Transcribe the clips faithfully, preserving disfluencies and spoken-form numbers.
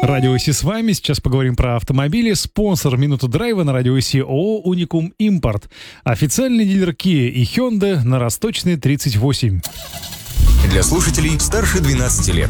Радио ИСИ с вами. Сейчас поговорим про автомобили. Спонсор «Минуты драйва» на Радио ИСИ ООО «Уникум Импорт». Официальный дилер Kia и Hyundai на Росточной, тридцать восемь. Для слушателей старше двенадцати лет.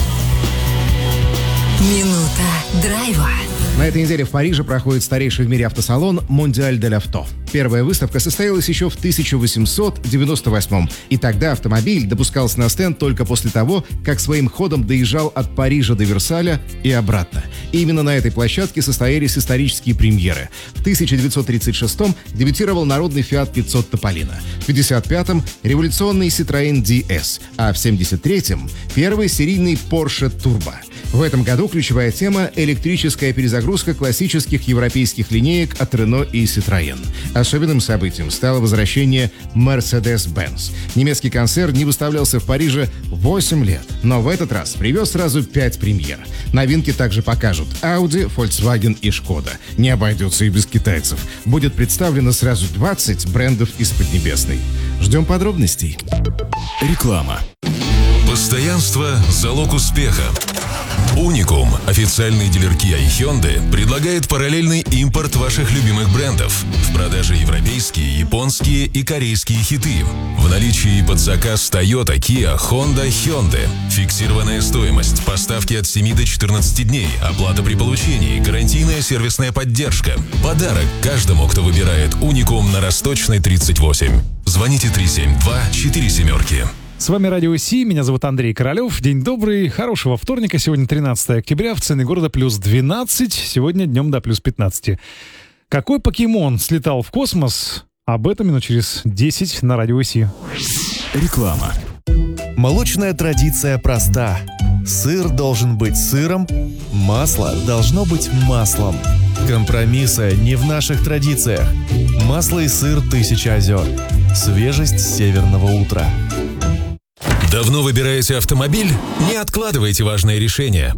Минута драйва. На этой неделе в Париже проходит старейший в мире автосалон «Монdial de l'Auto». Первая выставка состоялась еще в тысяча восемьсот девяносто восьмом, и тогда автомобиль допускался на стенд только после того, как своим ходом доезжал от Парижа до Версаля и обратно. И именно на этой площадке состоялись исторические премьеры. В тысяча девятьсот тридцать шестом дебютировал народный Fiat пятьсот Topolino, в пятьдесят пятом революционный Citroën ди эс, а в семьдесят третьем первый серийный Porsche Turbo. В этом году ключевая тема – электрическая перезагрузка классических европейских линеек от Renault и Citroën. Особенным событием стало возвращение Mercedes-Benz. Немецкий концерн не выставлялся в Париже восемь лет, но в этот раз привез сразу пять премьер. Новинки также покажут Audi, Volkswagen и Skoda. Не обойдется и без китайцев. Будет представлено сразу двадцать брендов из Поднебесной. Ждем подробностей. Реклама. Постоянство – залог успеха. Уникум, официальный дилер Kia и Hyundai, предлагает параллельный импорт ваших любимых брендов. В продаже европейские, японские и корейские хиты. В наличии под заказ Toyota, Kia, Honda, Hyundai. Фиксированная стоимость, поставки от семи до четырнадцати дней, оплата при получении, гарантийная сервисная поддержка. Подарок каждому, кто выбирает Уникум на Росточной, тридцать восемь. Звоните три семь два четыре семерки. С вами Радио ИСИ, меня зовут Андрей Королев. День добрый, хорошего вторника. Сегодня тринадцатое октября, в центре города плюс двенадцать, сегодня днем до плюс пятнадцать. Какой покемон слетал в космос? Об этом минут через десять на Радио ИСИ. Реклама. Молочная традиция проста. Сыр должен быть сыром, масло должно быть маслом. Компромиссы не в наших традициях. Масло и сыр «Тысяча озер». Свежесть северного утра. Давно выбираете автомобиль? Не откладывайте важное решение.